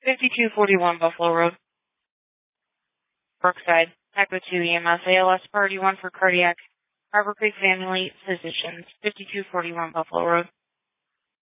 5241 Buffalo Road. Brookside. Echo 2 EMS ALS Priority 1 for Cardiac. Harbor Creek Family Physicians. 5241 Buffalo Road.